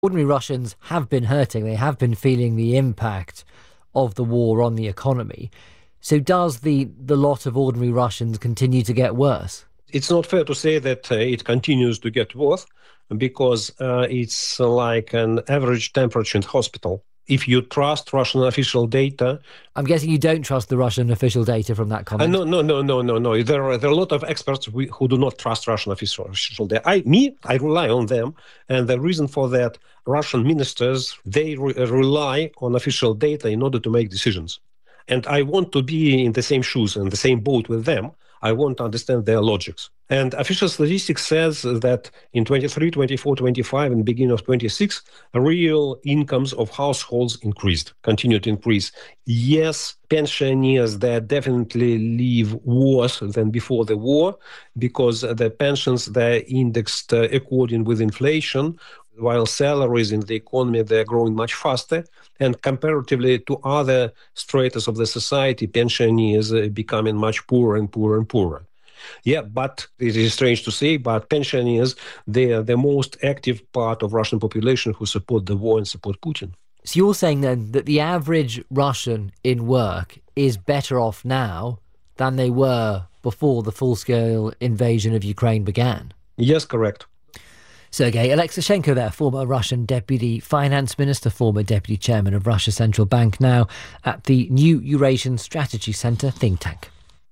Ordinary Russians have been hurting. They have been feeling the impact of the war on the economy. So does the lot of ordinary Russians continue to get worse? It's not fair to say that it continues to get worse because it's like an average temperature in hospital. If you trust Russian official data, I'm guessing you don't trust the Russian official data from that comment. no. There are a lot of experts who do not trust Russian official data. I rely on them, and the reason for that, Russian ministers they rely on official data in order to make decisions. And I want to be in the same shoes and the same boat with them. I want to understand their logics. And official statistics says that in 23, 24, 25, and beginning of 26, real incomes of households continued to increase. Yes, pensioners, they definitely live worse than before the war because the pensions, they're indexed according with inflation, while salaries in the economy, they're growing much faster. And comparatively to other stratas of the society, pensioners are becoming much poorer and poorer and poorer. Yeah, but it is strange to say, but pensioners, they are the most active part of Russian population who support the war and support Putin. So you're saying then that the average Russian in work is better off now than they were before the full-scale invasion of Ukraine began? Yes, correct. Sergei Alexishenko there, former Russian Deputy Finance Minister, former Deputy Chairman of Russia's Central Bank, now at the New Eurasian Strategy Centre think tank.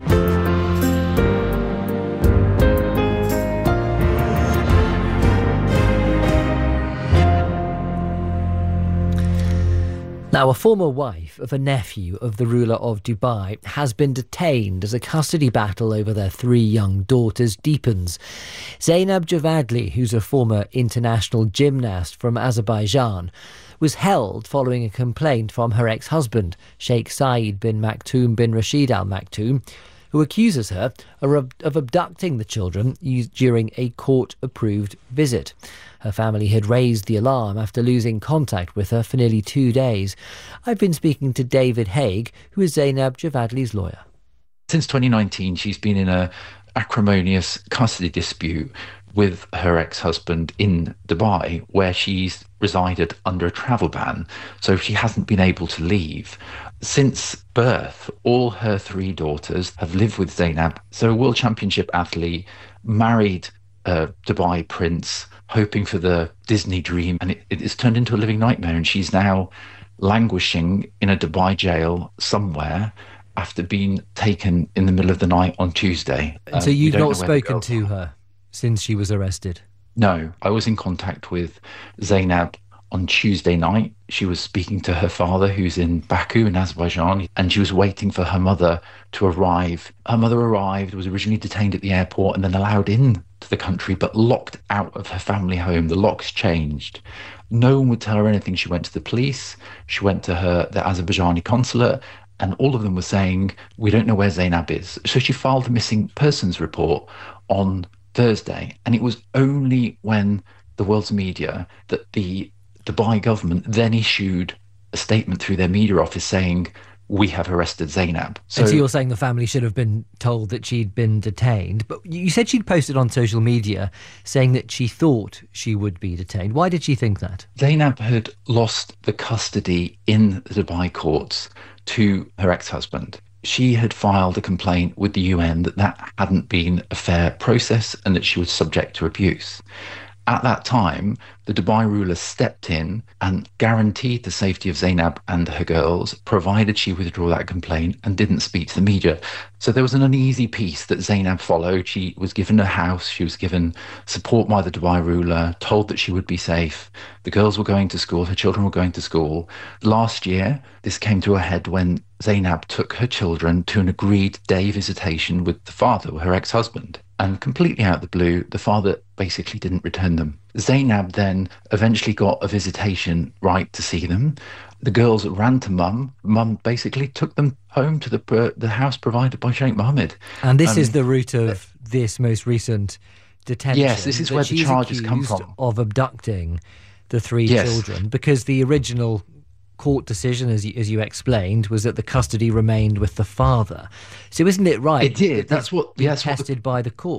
Now, a former wife of a nephew of the ruler of Dubai has been detained as a custody battle over their three young daughters deepens. Zainab Javadli, who's a former international gymnast from Azerbaijan, was held following a complaint from her ex-husband, Sheikh Saeed bin Maktoum bin Rashid Al Maktoum, who accuses her of abducting the children during a court-approved visit. Her family had raised the alarm after losing contact with her for nearly 2 days. I've been speaking to David Haig, who is Zainab Javadli's lawyer. Since 2019, she's been in an acrimonious custody dispute with her ex-husband in Dubai, where she's resided under a travel ban, so she hasn't been able to leave. Since birth, all her three daughters have lived with Zainab, so a World Championship athlete, married a Dubai prince, hoping for the Disney dream, and it has turned into a living nightmare, and she's now languishing in a Dubai jail somewhere after being taken in the middle of the night on Tuesday. So you've not spoken to her since she was arrested? No, I was in contact with Zainab on Tuesday night. She was speaking to her father, who's in Baku in Azerbaijan, and she was waiting for her mother to arrive. Her mother arrived, was originally detained at the airport and then allowed in to the country, but locked out of her family home. The locks changed. No one would tell her anything. She went to the police, she went to the Azerbaijani consulate, and all of them were saying, we don't know where Zainab is. So she filed a missing persons report on Thursday, and it was only when the world's media that the Dubai government then issued a statement through their media office saying, we have arrested Zainab. So you're saying the family should have been told that she'd been detained, but you said she'd posted on social media saying that she thought she would be detained. Why did she think that? Zainab had lost the custody in the Dubai courts to her ex-husband. She had filed a complaint with the UN that hadn't been a fair process and that she was subject to abuse. At that time, the Dubai ruler stepped in and guaranteed the safety of Zainab and her girls, provided she withdrew that complaint and didn't speak to the media. So there was an uneasy peace that Zainab followed. She was given a house, she was given support by the Dubai ruler, told that she would be safe. The girls were going to school, her children were going to school. Last year, this came to a head when Zainab took her children to an agreed day visitation with the father, her ex-husband. And completely out of the blue, the father basically didn't return them. Zainab then eventually got a visitation right to see them. The girls ran to Mum. Mum basically took them home to the house provided by Sheikh Mohammed. And this is the root of this most recent detention. Yes, this is where the charges come from. Of abducting the three children, because the original court decision, as you explained, was that the custody remained with the father. So isn't it right? It did. That's what tested by the court.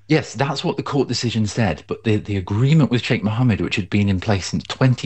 Yes, that's what the court decision said. But the agreement with Sheikh Mohammed, which had been in place since